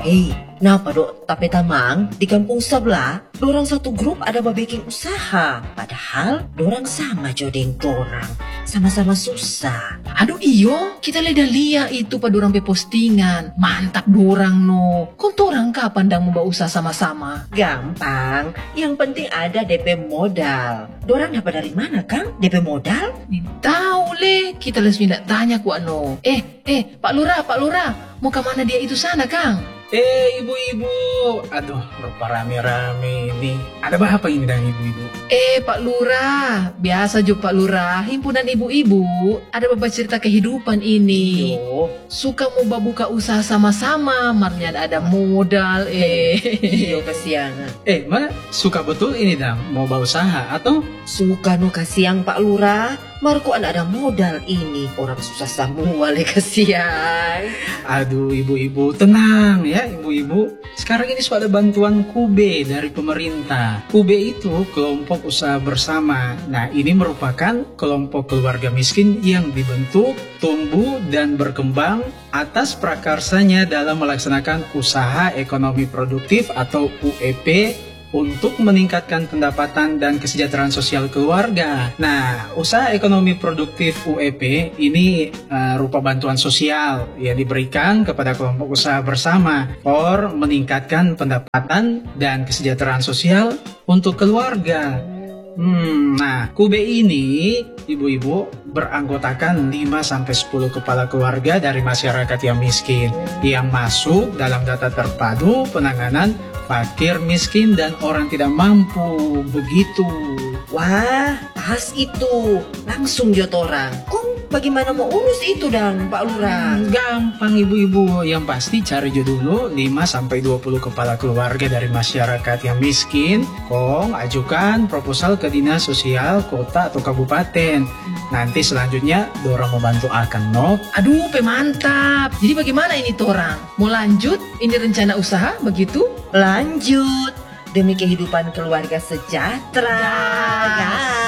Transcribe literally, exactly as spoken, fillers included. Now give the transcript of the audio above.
Hei, napa dok? Tapi tamang di kampung sebelah, dorang satu grup ada babikin usaha. Padahal dorang sama jodeng dorang, sama-sama susah. Aduh iyo, kita leda lihat itu pada orang pe postingan. Mantap dorang no. Kau orang kapan dang membawa usaha sama-sama? Gampang, yang penting ada D P modal. Dorang dapat dari mana kang D P modal? Tahu le, kita les minta tanya ku ano. Eh, eh, Pak Lurah, Pak Lurah, mau ke mana dia itu sana kang? Eh ibu-ibu, aduh rupa rame-rame ini. Ada apa ini dan ibu-ibu? Eh Pak Lurah, biasa juga Pak Lurah, himpunan ibu-ibu, ada beberapa cerita kehidupan ini. Yo, Suka mau buka usaha sama-sama, marnya ada modal eh. iyo kasihan. Eh mana suka betul ini dang mau bawa usaha atau? Suka no kasihan Pak Lurah, Marco anak ada modal ini. Orang susah semua le kasihan. Aduh ibu-ibu tenang ya ibu-ibu. Sekarang ini sudah ada bantuan Q B dari pemerintah. Q B itu kelompok usaha bersama. Nah ini merupakan kelompok keluarga miskin yang dibentuk, tumbuh dan berkembang atas prakarsanya dalam melaksanakan usaha ekonomi produktif atau U E P untuk meningkatkan pendapatan dan kesejahteraan sosial keluarga. Nah, usaha ekonomi produktif U E P ini uh, rupa bantuan sosial yang diberikan kepada kelompok usaha bersama for meningkatkan pendapatan dan kesejahteraan sosial untuk keluarga. Hmm, nah, Q B ini ibu-ibu beranggotakan lima sampai sepuluh kepala keluarga dari masyarakat yang miskin yang masuk dalam data terpadu penanganan fakir, miskin, dan orang tidak mampu. Begitu. Wah, pas itu. Langsung jod orang. Kong bagaimana mau urus itu dan Pak Lurah? Gampang ibu-ibu. Yang pasti cari jo dulu lima sampai dua puluh kepala keluarga dari masyarakat yang miskin. Kong ajukan proposal ke Dinas Sosial Kota atau Kabupaten. Nanti selanjutnya dorang membantu akan no. Aduh, pe mantap. Jadi bagaimana ini orang? Mau lanjut? Ini rencana usaha begitu? Lanjut demi kehidupan keluarga sejahtera. Gas. Gas.